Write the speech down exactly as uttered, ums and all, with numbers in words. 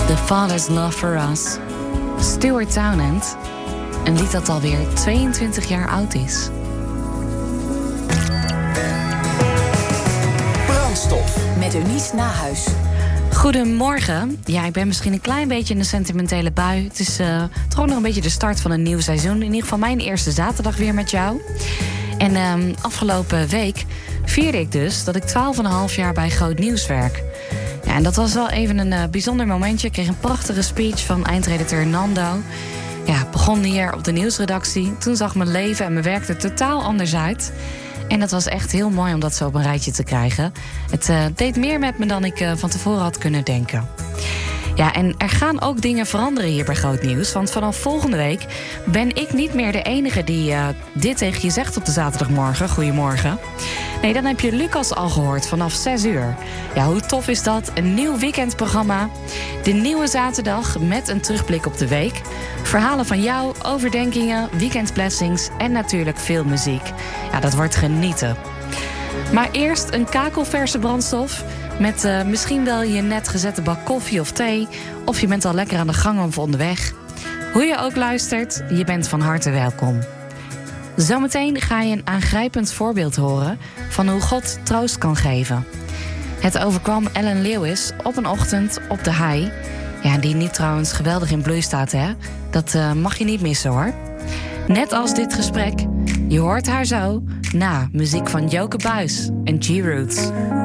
The Father's Love for Us. Stuart Townend. Een lied dat alweer tweeëntwintig jaar oud is. Brandstof met Eunice Nahuis. Goedemorgen. Ja, ik ben misschien een klein beetje in een sentimentele bui. Het is uh, toch ook nog een beetje de start van een nieuw seizoen. In ieder geval mijn eerste zaterdag weer met jou. En uh, afgelopen week vierde ik dus dat ik twaalf en een half jaar bij Groot Nieuws werk. Ja, en dat was wel even een uh, bijzonder momentje. Ik kreeg een prachtige speech van eindredacteur Nando. Ja, begon hier op de nieuwsredactie. Toen zag mijn leven en mijn werk er totaal anders uit. En dat was echt heel mooi om dat zo op een rijtje te krijgen. Het uh, deed meer met me dan ik uh, van tevoren had kunnen denken. Ja, en er gaan ook dingen veranderen hier bij Groot Nieuws. Want vanaf volgende week ben ik niet meer de enige die uh, dit tegen je zegt op de zaterdagmorgen. Goedemorgen. Nee, dan heb je Lucas al gehoord vanaf zes uur. Ja, hoe tof is dat? Een nieuw weekendprogramma. De nieuwe zaterdag met een terugblik op de week. Verhalen van jou, overdenkingen, weekendblessings en natuurlijk veel muziek. Ja, dat wordt genieten. Maar eerst een kakelverse brandstof. Met uh, misschien wel je net gezette bak koffie of thee. Of je bent al lekker aan de gang of onderweg. Hoe je ook luistert, je bent van harte welkom. Zometeen ga je een aangrijpend voorbeeld horen van hoe God troost kan geven. Het overkwam Ellen Lewis op een ochtend op de hei. Ja, die niet trouwens geweldig in bloei staat, hè? Dat uh, mag je niet missen, hoor. Net als dit gesprek. Je hoort haar zo na muziek van Joke Buys en G-Roots.